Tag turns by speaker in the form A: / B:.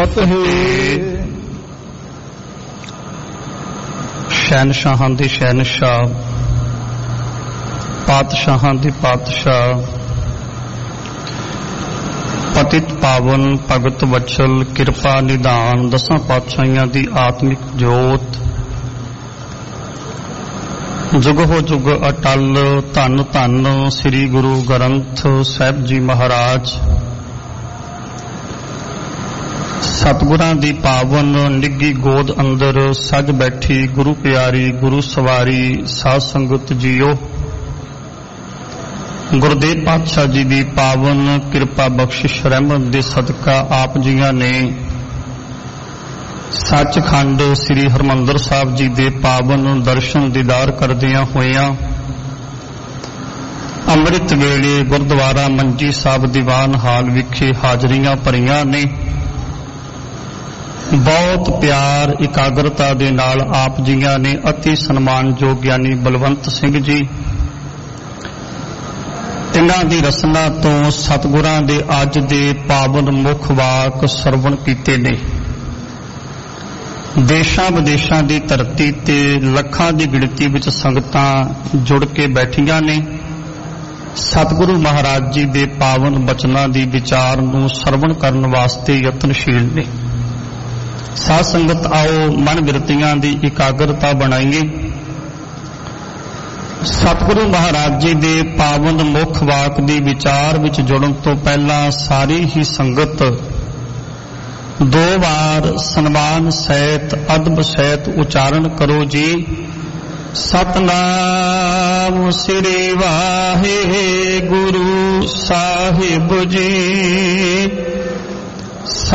A: फतेह। शहनशाहां दी शहनशाह, पातशाहां दी पातशाह, पतित पावन भगत वत्सल किरपा निधान, दसां पातशाहियां दी आत्मिक जोत, जुग हो जुग अटल। धन धन श्री गुरु ग्रंथ साहिब जी महाराज, सतगुरां दी पावन निੱਗੀ गोद अंदर सज बैठी गुरु प्यारी गुरु सवारी साध संगत जीओ। गुरदेव पातशाह जी दी पावन किरपा बख्शिश रहमत दे सदका आप जियां ने सचखंड श्री हरमंदर साहब जी दे पावन दर्शन दीदार करदियां होइयां अमृत वेले गुरुद्वारा मंजी साहब दीवान हाल विखे हाजरियां भरियां ने। बहुत प्यार इकाग्रता दे नाल आप जियां ने अति सन्मानयोग ज्ञानी बलवंत सिंह जी, इन्हां दी रसना तो सतगुरां दे अज दे पावन मुख वाक सरवण कीते ने। देशां विदेशां दी धरती ते लखां दी गिणती विच संगतां जुड़ के बैठियां ने। सतगुरु महाराज जी दे पावन बचनां दी विचार नूं सरवण करन वास्ते यतनशील ने। साध संगत आओ मन बिरतियां दी इकाग्रता बनाइए। सतगुरु महाराज जी दे पावन मुख वाक दी विचार विच जुड़न तो पहला सारी ही संगत दो बार सन्मान सहित अदब सहित उचारण करो जी। सतनाम श्री वाहे गुरु साहिब जी।